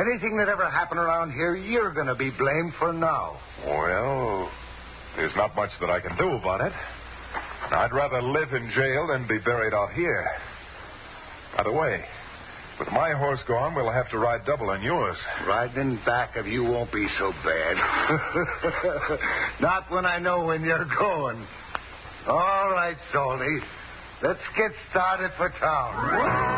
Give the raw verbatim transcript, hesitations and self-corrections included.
Anything that ever happened around here, you're going to be blamed for now. Well, there's not much that I can do about it. I'd rather live in jail than be buried out here. By the way, with my horse gone, we'll have to ride double on yours. Riding in back of you won't be so bad. Not when I know when you're going. All right, Salty. Let's get started for town.